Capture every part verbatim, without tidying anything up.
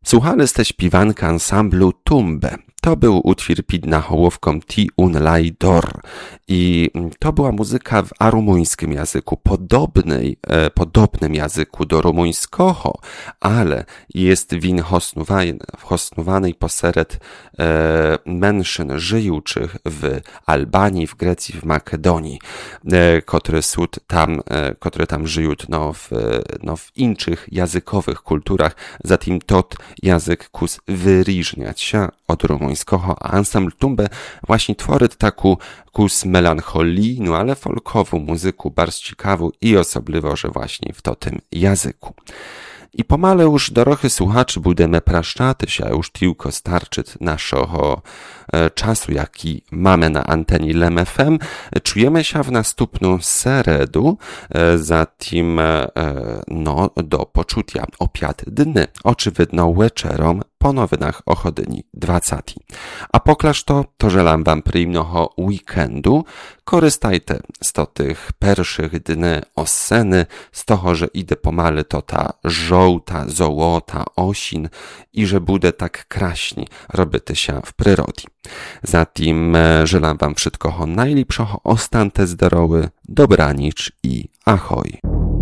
Słuchaliście śpiewanka ansamblu Tumbę. To był utwór pід nahołówką Ti un lai dor i to była muzyka w arumuńskim języku, podobnej, e, podobnym języku do rumuńskiego, ale jest win hosnowanej poseret e, mężczyzn żyjących w Albanii, w Grecji, w Makedonii, e, które, sud tam, e, które tam żyją no, w, no, w innych językowych kulturach, zatem tot język kus wyróżniać się od rumuńskiego. A ansambl Tumbę właśnie tworzy taką kus melancholii, no ale folkową muzyku, bardzo ciekawą i osobliwą, że właśnie w to tym języku. I pomale już dorochy słuchaczy budemy praszczaty się, już tylko starczy naszego e, czasu, jaki mamy na antenie L M F M. Czujemy się w następną seredu, e, zatem e, no, do poczucia opiat dny, oczywidno wieczerom po nowinach o godzinie dwudziestej. A poklaż to, to żelam wam przyjemnego weekendu. Korzystajcie z to tych pierwszych dni oseny, z toho, że idę pomale to ta żołta, złota osin i że bude tak kraśni robić się w przyrodzie. Zatem żelam wam wszystkiego najlepszego, ostante zdrowy, dobranic i ahoj.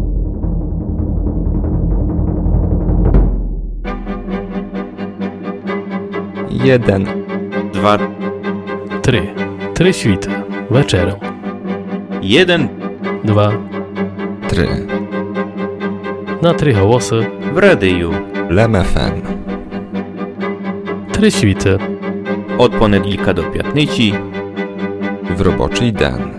Jeden, dwa, Trzy. Trzy świty. Wieczorem. jeden, Dwa. trzy. Na trzy głosy. w radiu. L M F M. Trzy świty. Od poniedziałka do piątnicy. W roboczy den.